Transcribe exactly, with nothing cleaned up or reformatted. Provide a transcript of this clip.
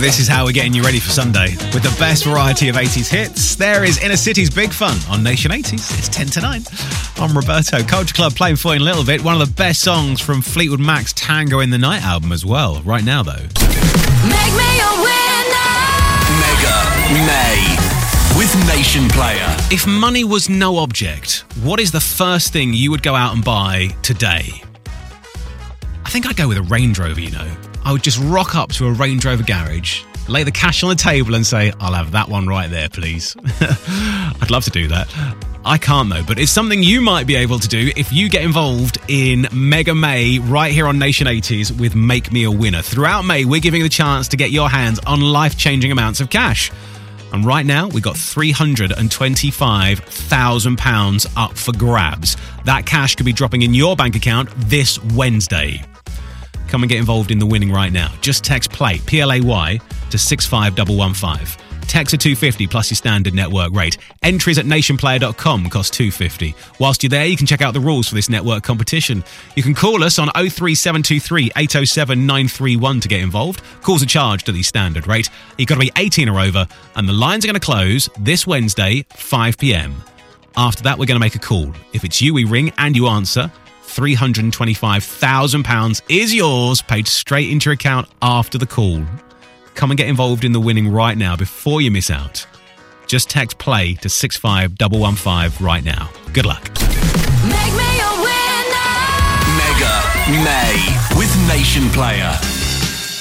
This is how we're getting you ready for Sunday. With the best variety of eighties hits, there is Inner City's Big Fun on Nation eighties. It's ten to nine. I'm Roberto. Culture Club playing for you in a little bit. One of the best songs from Fleetwood Mac's Tango in the Night album as well. Right now, though. Make me a winner! Mega May with Nation Player. If money was no object, what is the first thing you would go out and buy today? I think I'd go with a Range Rover, you know. I would just rock up to a Range Rover garage, lay the cash on the table and say, I'll have that one right there, please. I'd love to do that. I can't, though, but it's something you might be able to do if you get involved in Mega May right here on Nation eighties with Make Me a Winner. Throughout May, we're giving you the chance to get your hands on life-changing amounts of cash. And right now, we've got three hundred twenty-five thousand pounds up for grabs. That cash could be dropping in your bank account this Wednesday. Come and get involved in the winning right now. Just text PLAY, P L A Y, to six five one one five. Text a two fifty plus your standard network rate. Entries at nation player dot com cost two fifty. Whilst you're there, you can check out the rules for this network competition. You can call us on oh three seven two three, eight oh seven, nine three one to get involved. Calls are charged at the standard rate. You've got to be eighteen or over, and the lines are going to close this Wednesday, five p.m. After that, we're going to make a call. If it's you we ring and you answer, three hundred twenty-five thousand pounds is yours, paid straight into your account after the call. Come and get involved in the winning right now before you miss out. Just text PLAY to six five one one five right now. Good luck. Make me a winner! Mega May with Nation Player.